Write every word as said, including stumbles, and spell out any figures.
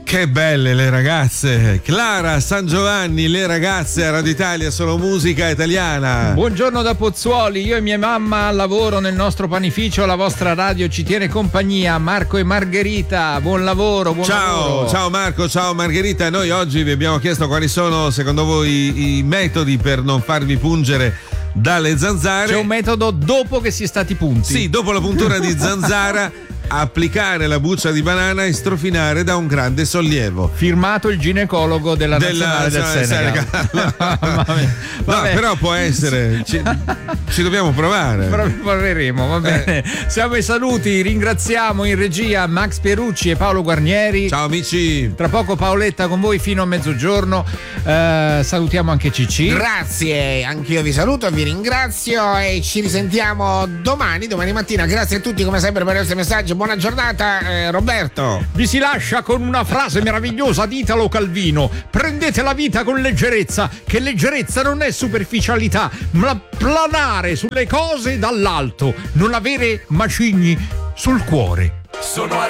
Che belle le ragazze. Clara San Giovanni, le ragazze a Radio Italia, solo musica italiana. Buongiorno da Pozzuoli, io e mia mamma al lavoro nel nostro panificio, la vostra radio ci tiene compagnia. Marco e Margherita, buon lavoro, buon ciao, lavoro. Ciao Marco, ciao Margherita. Noi oggi vi abbiamo chiesto quali sono secondo voi i metodi per non farvi pungere dalle zanzare. C'è un metodo dopo che si è stati punti. Sì, dopo la puntura di zanzara applicare la buccia di banana e strofinare da un grande sollievo. Firmato il ginecologo della, della nazionale del Senegal. Senegal. No, però può essere, ci, ci dobbiamo provare. Proveremo, va bene. Eh. Siamo ai saluti, ringraziamo in regia Max Pierucci e Paolo Guarnieri. Ciao amici. Tra poco Paoletta con voi fino a mezzogiorno. Uh, salutiamo anche Cicci. Grazie, anch'io vi saluto, vi ringrazio e ci risentiamo domani, domani mattina. Grazie a tutti come sempre per i vostri messaggi. Buona giornata, eh, Roberto. Vi si lascia con una frase meravigliosa di Italo Calvino: prendete la vita con leggerezza, che leggerezza non è superficialità, ma planare sulle cose dall'alto, non avere macigni sul cuore. Sono